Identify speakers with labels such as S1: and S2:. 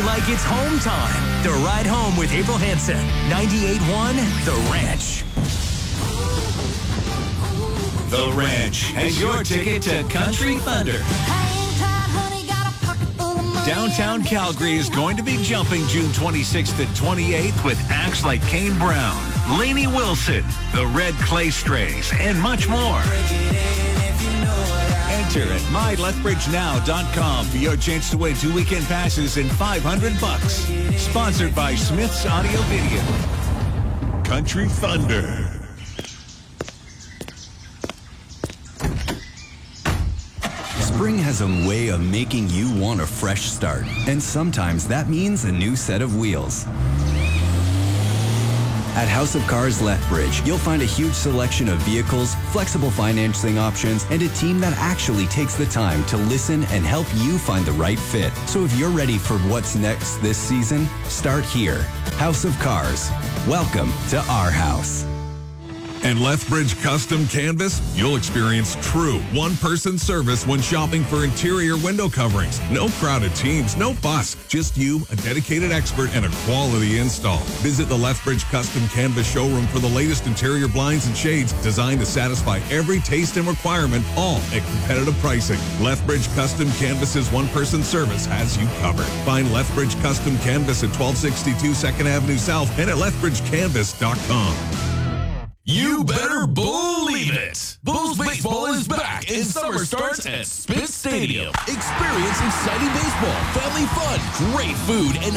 S1: like it's home time. The Ride Home with April Hansen. 98.1 The Ranch.
S2: The Ranch has your ticket to Country Thunder. Downtown Calgary is going to be jumping June 26th and 28th with acts like Kane Brown, Lainey Wilson, the Red Clay Strays, and much more. Enter at mylethbridgenow.com for your chance to win 2 weekend passes and $500. Sponsored by Smith's Audio Video. Country Thunder.
S3: Spring has a way of making you want a fresh start, and sometimes that means a new set of wheels. At House of Cars Lethbridge, you'll find a huge selection of vehicles, flexible financing options, and a team that actually takes the time to listen and help you find the right fit. So if you're ready for what's next this season, start here. House of Cars. Welcome to our house.
S4: And Lethbridge Custom Canvas, you'll experience true one-person service when shopping for interior window coverings. No crowded teams, no fuss. Just you, a dedicated expert, and a quality install. Visit the Lethbridge Custom Canvas showroom for the latest interior blinds and shades designed to satisfy every taste and requirement, all at competitive pricing. Lethbridge Custom Canvas's one-person service has you covered. Find Lethbridge Custom Canvas at 1262 2nd Avenue South and at lethbridgecanvas.com.
S5: You better believe it! Bulls baseball is back and summer starts at Spitz Stadium. Experience exciting baseball, family fun, great food, and